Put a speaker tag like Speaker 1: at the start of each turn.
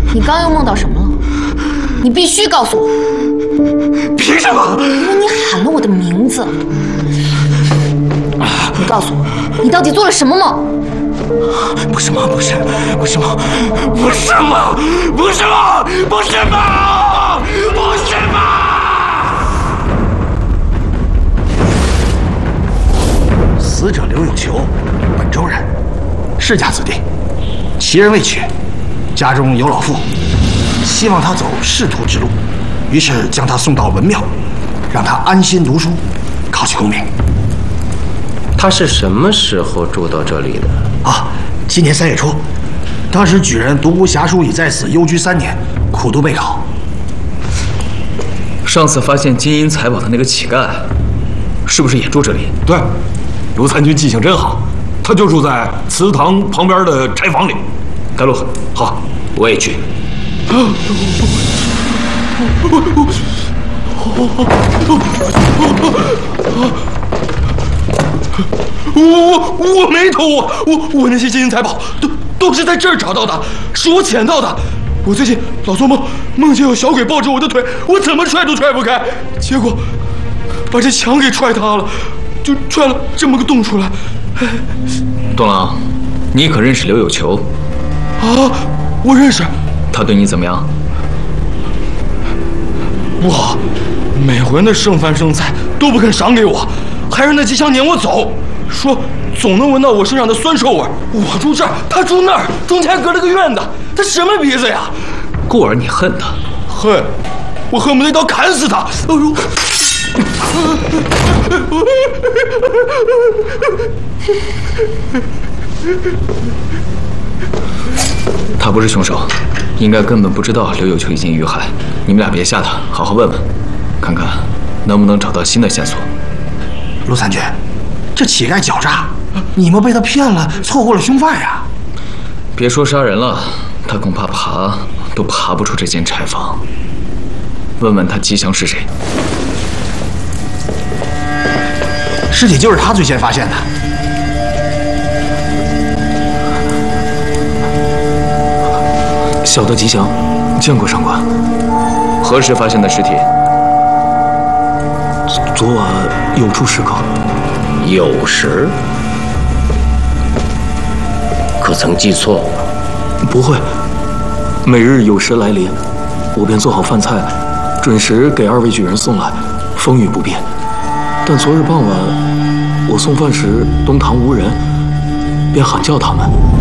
Speaker 1: 你刚又梦到什么了？你必须告诉我。
Speaker 2: 凭什么？
Speaker 1: 因为你喊了我的名字。你告诉我，你到底做了什么梦？
Speaker 2: 不是梦，不是梦，不是梦，不是梦，不是梦，不是梦，不是梦。死者刘有求，本州人，世家子弟，其人未娶，家中有老父，希望他走仕途之路，于是将他送到文庙，让他安心读书，考取功名。
Speaker 3: 他是什么时候住到这里的？
Speaker 2: 啊，今年3月初，当时举人独孤侠书已在此幽居3年，苦读备考。
Speaker 4: 上次发现金银财宝的那个乞丐，是不是也住这里？
Speaker 5: 对，卢参军记性真好，他就住在祠堂旁边的柴房里。
Speaker 4: 带路。
Speaker 5: 好，
Speaker 4: 我也去。
Speaker 5: 我没偷啊！我那些金银财宝都是在这儿找到的，是我捡到的。我最近老做梦，梦见有小鬼抱着我的腿，我怎么踹都踹不开，结果把这墙给踹塌了，就踹了这么个洞出来。
Speaker 4: 东郎，你可认识刘有求？
Speaker 5: 啊，我认识。
Speaker 4: 他对你怎么样？
Speaker 5: 不好，每回那剩饭剩菜都不肯赏给我，还让那吉祥撵我走，说总能闻到我身上的酸臭味。我住这儿，他住那儿，中间还隔了个院子，他什么鼻子呀？
Speaker 4: 故而你恨他？
Speaker 5: 恨，我恨不得一刀砍死他。哎呦！
Speaker 4: 他不是凶手，应该根本不知道刘有求已经遇害。你们俩别吓他，好好问问，看看能不能找到新的线索。
Speaker 2: 卢参军，这乞丐狡诈，你们被他骗了，错过了凶犯呀！
Speaker 4: 别说杀人了，他恐怕爬都爬不出这间柴房。问问他吉祥是谁？
Speaker 2: 尸体就是他最先发现的。
Speaker 6: 小的吉祥，见过上官。
Speaker 4: 何时发现的尸体？
Speaker 6: 昨晚有出时刻。
Speaker 3: 有时？可曾记错？
Speaker 6: 不会，每日有时来临，我便做好饭菜，准时给2位举人送来，风雨不变。但昨日傍晚，我送饭时东堂无人，便喊叫他们。